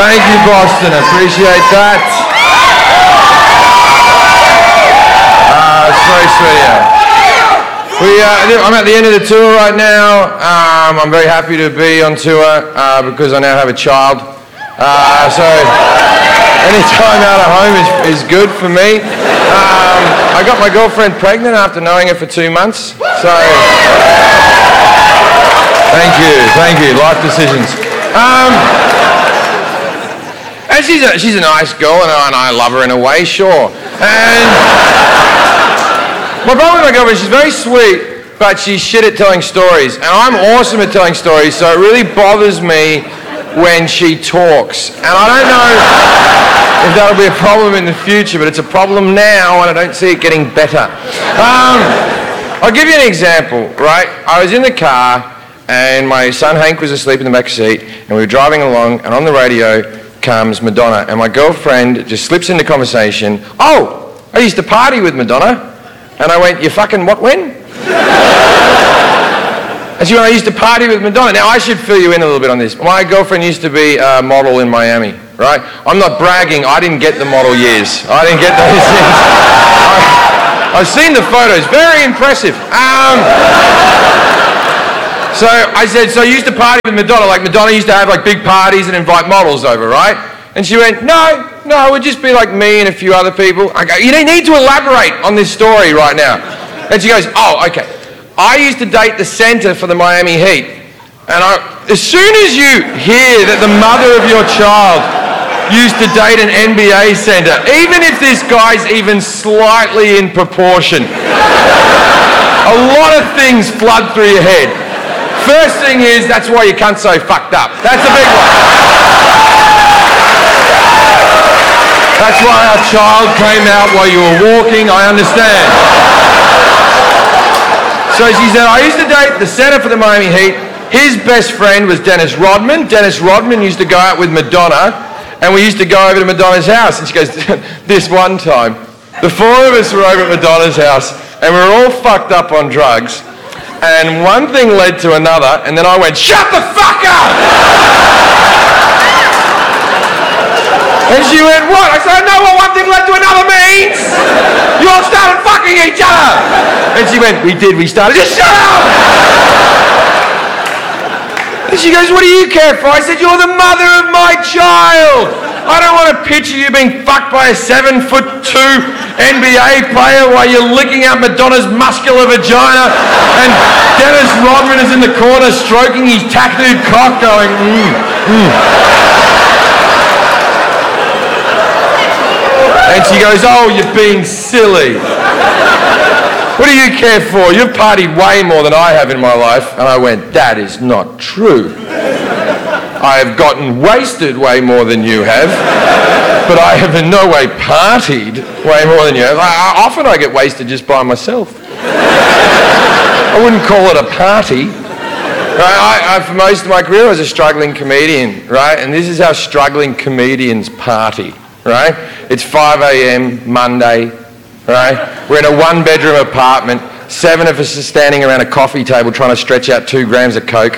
Thank you, Boston. I appreciate that. It's very sweet. I'm at the end of the tour right now. I'm very happy to be on tour because I now have a child. So any time out of home is good for me. I got my girlfriend pregnant after knowing her for 2 months. So thank you. Life decisions. And she's a nice girl, and I love her in a way, sure. And my problem with my girlfriend, she's very sweet, but she's shit at telling stories. And I'm awesome at telling stories, so it really bothers me when she talks. And I don't know if that'll be a problem in the future, but it's a problem now, and I don't see it getting better. I'll give you an example, right? I was in the car, and my son Hank was asleep in the back seat, and we were driving along, and on the radio comes Madonna, and my girlfriend just slips into conversation. Oh, I used to party with Madonna. And I went, you fucking what, when? And she went, I used to party with Madonna. Now, I should fill you in a little bit on this. My girlfriend used to be a model in Miami, right? I'm not bragging. I didn't get the model years. I didn't get those things. I've seen the photos. Very impressive. So I said, so you used to party with Madonna? Like Madonna used to have like big parties and invite models over, right? And she went, no, it would just be like me and a few other people. I go, you need to elaborate on this story right now. And she goes, oh, okay. I used to date the center for the Miami Heat. And as soon as you hear that the mother of your child used to date an NBA center, even if this guy's even slightly in proportion, a lot of things flood through your head. First thing is, that's why your cunt's so fucked up. That's a big one. That's why our child came out while you were walking, I understand. So she said, I used to date the center for the Miami Heat. His best friend was Dennis Rodman. Dennis Rodman used to go out with Madonna, and we used to go over to Madonna's house. And she goes, this one time, the four of us were over at Madonna's house, and we were all fucked up on drugs. And one thing led to another, and then I went, shut the fuck up! And she went, what? I said, I know what one thing led to another means. You all started fucking each other. And she went, we did, we started. Just shut up! And she goes, what do you care for? I said, you're the mother of my child. I don't want to picture you being fucked by a 7'2" NBA player while you're licking out Madonna's muscular vagina and Dennis Rodman is in the corner stroking his tattooed cock going, And she goes, oh, you're being silly. What do you care for? You've partied way more than I have in my life. And I went, that is not true. I have gotten wasted way more than you have, but I have in no way partied way more than you have. Often I get wasted just by myself. I wouldn't call it a party. Right? For most of my career, I was a struggling comedian, right? And this is how struggling comedians party. Right? It's 5 a.m. Monday, right? We're in a one-bedroom apartment. 7 of us are standing around a coffee table trying to stretch out 2 grams of coke.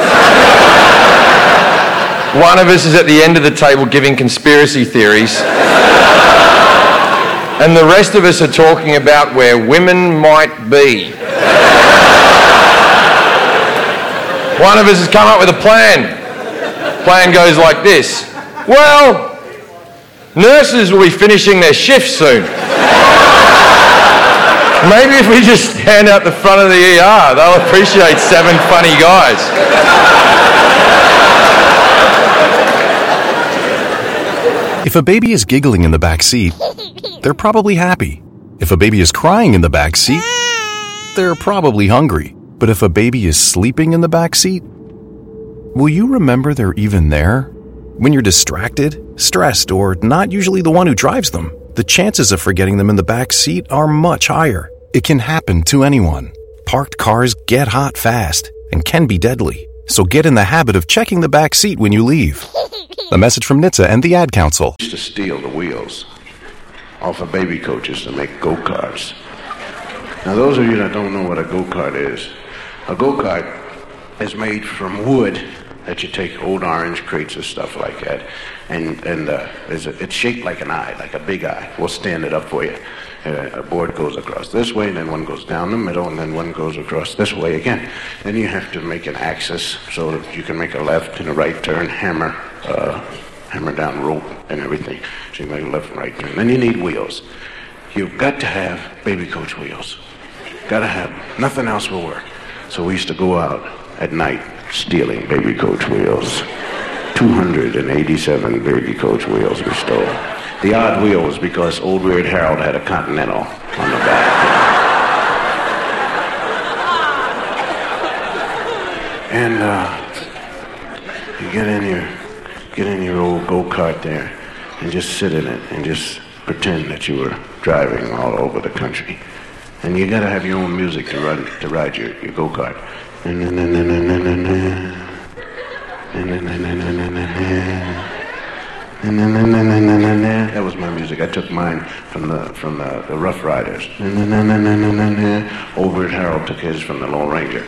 One of us is at the end of the table giving conspiracy theories. And the rest of us are talking about where women might be. One of us has come up with a plan. Plan goes like this. Well, nurses will be finishing their shift soon. Maybe if we just stand out the front of the ER, they'll appreciate 7 funny guys. If a baby is giggling in the back seat, they're probably happy. If a baby is crying in the back seat, they're probably hungry. But if a baby is sleeping in the back seat, will you remember they're even there? When you're distracted, stressed, or not usually the one who drives them, the chances of forgetting them in the back seat are much higher. It can happen to anyone. Parked cars get hot fast and can be deadly. So get in the habit of checking the back seat when you leave. A message from NHTSA and the Ad Council. Used to steal the wheels off of baby coaches to make go-karts. Now, those of you that don't know what a go-kart is, a go-kart is made from wood that you take old orange crates of stuff like that, and it's shaped like an eye, like a big eye. We'll stand it up for you. A board goes across this way, and then one goes down the middle, and then one goes across this way again. Then you have to make an axis so that you can make a left and a right turn, hammer down rope and everything. So you make a left and right turn. Then you need wheels. You've got to have baby coach wheels. Got to have them. Nothing else will work. So we used to go out at night stealing baby coach wheels. 287 baby coach wheels we stole. The odd wheel was because Old Weird Harold had a Continental on the back. And you get in your old go-kart there and just sit in it and just pretend that you were driving all over the country. And you gotta have your own music to ride your go-kart. That was my music. I took mine from the Rough Riders. Old Weird Harold took his from the Lone Ranger.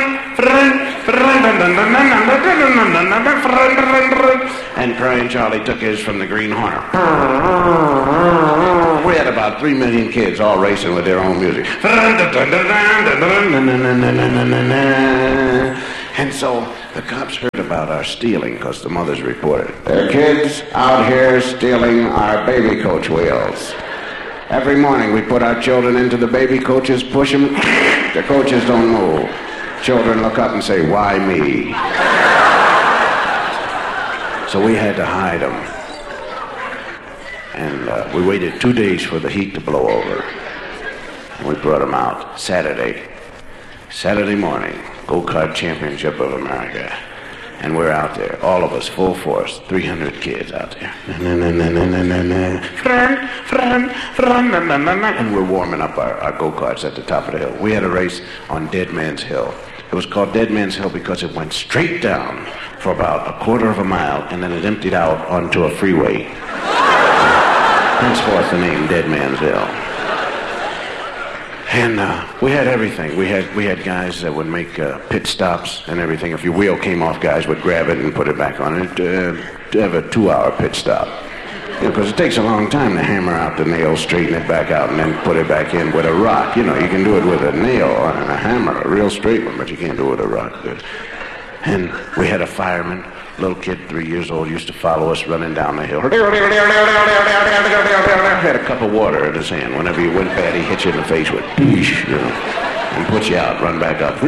And Crying Charlie took his from the Green Hornet. We had about 3 million kids all racing with their own music. And so the cops heard about our stealing because the mothers reported. There are kids out here stealing our baby coach wheels. Every morning we put our children into the baby coaches, push them. The coaches don't move. Children look up and say, "Why me?" So we had to hide them. And we waited 2 days for the heat to blow over. And we brought them out Saturday morning, Go-Kart Championship of America. And we're out there, all of us, full force, 300 kids out there. And we're warming up our go-karts at the top of the hill. We had a race on Dead Man's Hill. It was called Dead Man's Hill because it went straight down for about a quarter of a mile, and then it emptied out onto a freeway. Henceforth the name Dead Man's Hill. And we had everything. We had guys that would make pit stops and everything. If your wheel came off, guys would grab it and put it back on it to have a 2-hour pit stop. Because it takes a long time to hammer out the nail, straighten it back out, and then put it back in with a rock. You know, you can do it with a nail and a hammer, a real straight one, but you can't do it with a rock. And we had a fireman, little kid, 3 years old, used to follow us running down the hill. Had a cup of water in his hand. Whenever you went bad, he hit you in the face with, you know, and put you out, run back up.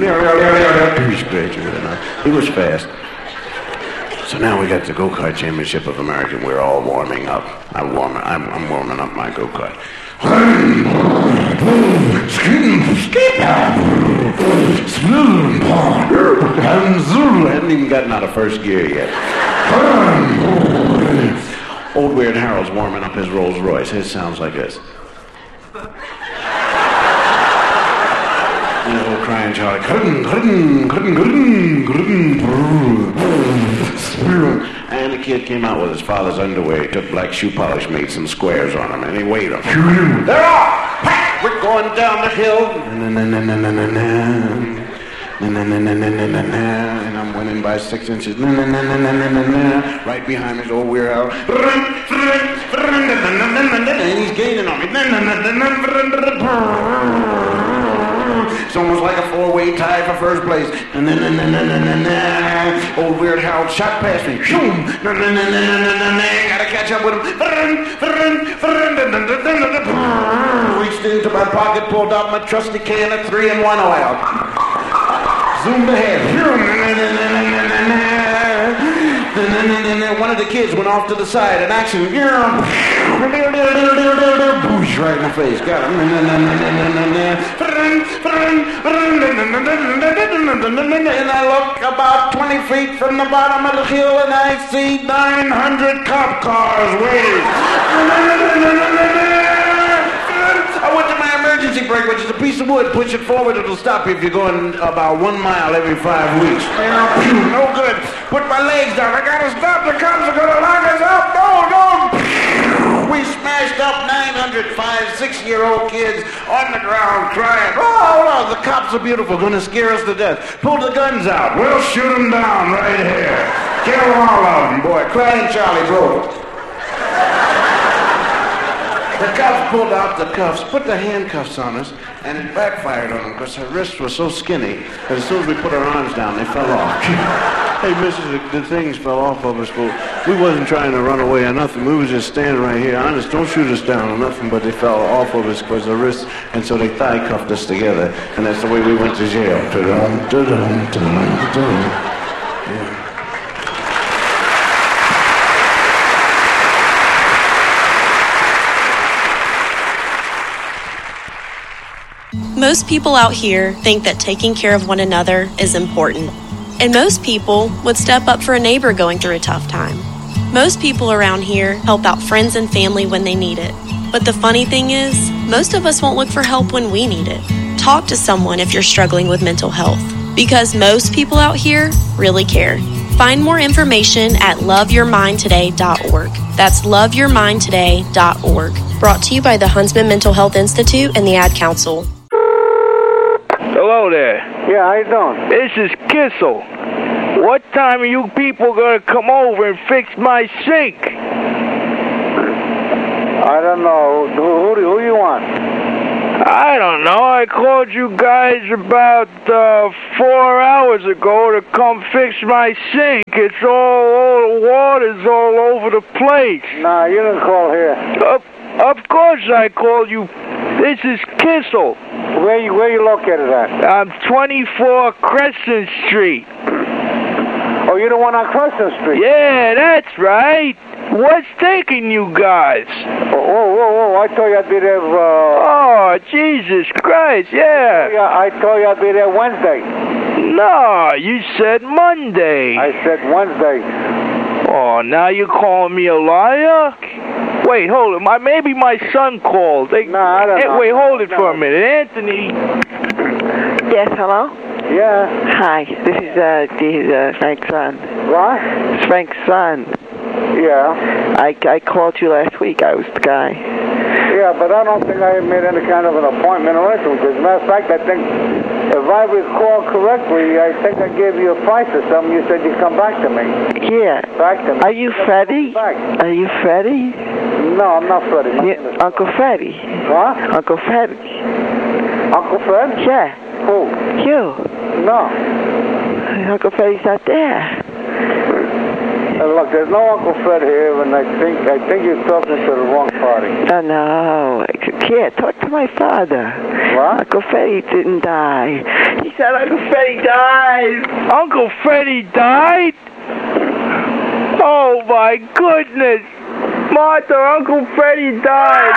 He was fast. So now we got the Go-Kart Championship of America, and we're all warming up. I'm warming up my go-kart. I hadn't even gotten out of first gear yet. Old Weird Harold's warming up his Rolls Royce. His sounds like this. And the old Crying Charlie. And the kid came out with his father's underwear. He took black shoe polish, made some squares on them, and he weighed them. They're off! We're going down the hill. And I'm winning by 6 inches. Right behind me is Old Weird Al. And he's gaining on me. It's almost like a 4-way tie for first place. Old Weird Harold shot past me. Gotta catch up with him. Reached into my pocket, pulled out my trusty can of 3-in-1 oil. Zoomed ahead. One of the kids went off to the side in action. Boosh, right in the face. Got him. And I look about 20 feet from the bottom of the hill and I see 900 cop cars waiting. I went to my emergency brake, which is a piece of wood. Push it forward, it'll stop you if you're going about 1 mile every 5 weeks. No good. Put my legs down. I gotta stop. The cops are gonna lock us up. No. We smashed up 900 6-year-old kids on the ground crying. Oh, the cops are beautiful, gonna scare us to death. Pull the guns out. We'll shoot them down right here. Kill all of them, boy. Crying Charlie broke. The cops pulled out the cuffs, put the handcuffs on us, and it backfired on them because her wrists were so skinny that as soon as we put our arms down, they fell off. Hey, missus, the things fell off of us, but we wasn't trying to run away or nothing. We was just standing right here. Honest, don't shoot us down or nothing, but they fell off of us because the wrists, and so they thigh cuffed us together, and that's the way we went to jail. Ta-dum, ta-dum, ta-dum, ta-dum. Yeah. Most people out here think that taking care of one another is important. And most people would step up for a neighbor going through a tough time. Most people around here help out friends and family when they need it. But the funny thing is, most of us won't look for help when we need it. Talk to someone if you're struggling with mental health, because most people out here really care. Find more information at loveyourmindtoday.org. That's loveyourmindtoday.org. Brought to you by the Huntsman Mental Health Institute and the Ad Council. Hello there. Yeah, how you doing? This is Kissel. What time are you people gonna come over and fix my sink? I don't know. Who you want? I don't know. I called you guys about 4 hours ago to come fix my sink. It's all the water's all over the place. Nah, you didn't call here. Of course I called you. This is Kissel. Where you located at? I'm 24 Crescent Street. Oh, you're the one on Crescent Street? Yeah, that's right. What's taking you guys? Whoa. I told you I'd be there. Oh, Jesus Christ, yeah. I told you I'd be there Wednesday. No, you said Monday. I said Wednesday. Oh, now you're calling me a liar? Wait, hold it. Maybe my son called. No, I don't know. Wait, hold it for a minute. Anthony. Yes, hello? Yeah. Hi, this is Frank's son. What? It's Frank's son. Yeah. I called you last week. I was the guy. Yeah, but I don't think I made any kind of an appointment or anything. As a matter of fact, I think, if I recall correctly, I think I gave you a price or something. You said you'd come back to me. Yeah. Back to me. Are you Freddie? Are you Freddie? No, I'm not Freddie. Yeah, Uncle Freddie. What? Uncle Freddie. Uncle Fred? Yeah. Who? You. No. Uncle Freddie's not there. Look, there's no Uncle Fred here, and I think you're talking to the wrong party. No. Yeah, talk to my father. What? Uncle Freddie didn't die. He said Uncle Freddie died. Uncle Freddie died? Oh, my goodness. Martha, Uncle Freddie died.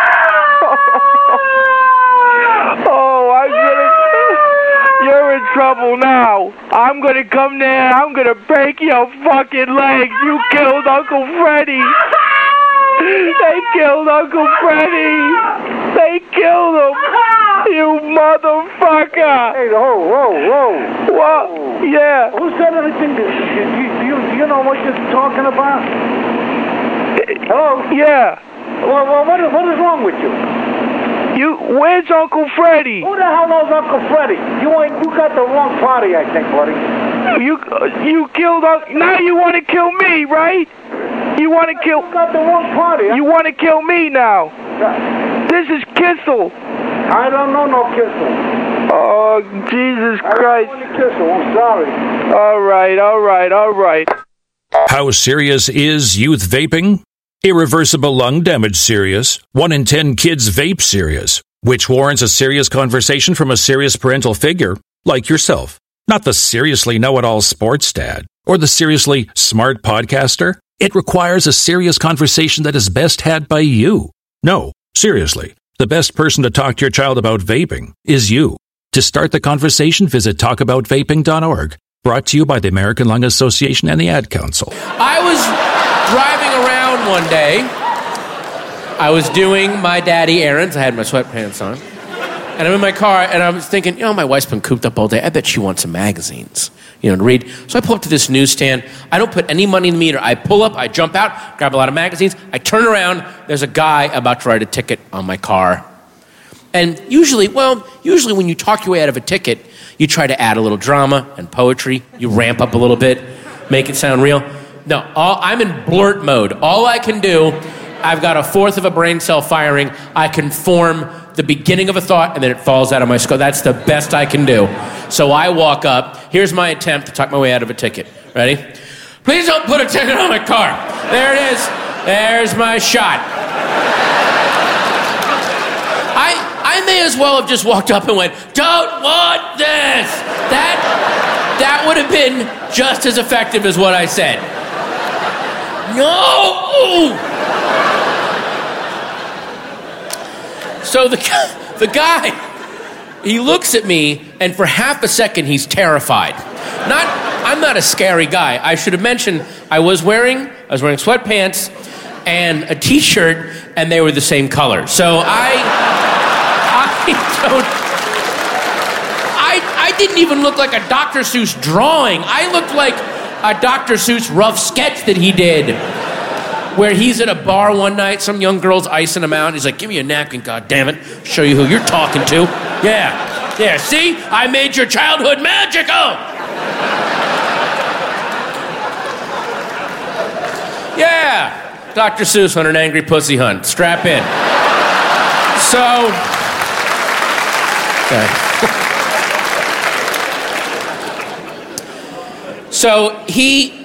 Oh, you're in trouble now. I'm gonna come there. I'm gonna break your fucking legs. You killed Uncle Freddie. They killed Uncle Freddie. They killed him. You motherfucker. Hey, whoa. What? Yeah. Who said anything? Do you know what you're talking about? Hello? Yeah. Well, what is wrong with you? Where's Uncle Freddie? Who the hell knows Uncle Freddie? You got the wrong party, I think, buddy. You killed now you want to kill me, right? You want to kill... You got the wrong party. You want to kill me now. This is Kissel. I don't know no Kissel. Oh, Jesus Christ. I don't know any Kissel. I'm sorry. All right. How serious is youth vaping? Irreversible lung damage serious. 1 in 10 kids vape serious, which warrants a serious conversation from a serious parental figure like yourself. Not the seriously know-it-all sports dad or the seriously smart podcaster. It requires a serious conversation that is best had by you. No, seriously, the best person to talk to your child about vaping is you. To start the conversation, visit talkaboutvaping.org. Brought to you by the American Lung Association and the Ad Council. I was driving around one day. I was doing my daddy errands. I had my sweatpants on. And I'm in my car, and I was thinking, my wife's been cooped up all day. I bet she wants some magazines, to read. So I pull up to this newsstand. I don't put any money in the meter. I pull up, I jump out, grab a lot of magazines. I turn around. There's a guy about to write a ticket on my car. And usually when you talk your way out of a ticket, you try to add a little drama and poetry. You ramp up a little bit, make it sound real. No, I'm in blurt mode. All I can do, I've got a fourth of a brain cell firing. I can form the beginning of a thought, and then it falls out of my skull. That's the best I can do. So I walk up. Here's my attempt to talk my way out of a ticket. Ready? Please don't put a ticket on my car. There it is. There's my shot. I may as well have just walked up and went, don't want this. That would have been just as effective as what I said. No! So the guy, he looks at me, and for half a second, he's terrified. I'm not a scary guy. I should have mentioned I was wearing sweatpants and a T-shirt, and they were the same color. So I didn't even look like a Dr. Seuss drawing. I looked like a Dr. Seuss rough sketch that he did, where he's at a bar one night, some young girl's icing him out. He's like, give me a napkin, goddammit. Show you who you're talking to. Yeah, see? I made your childhood magical. Yeah, Dr. Seuss on an angry pussy hunt. Strap in. So he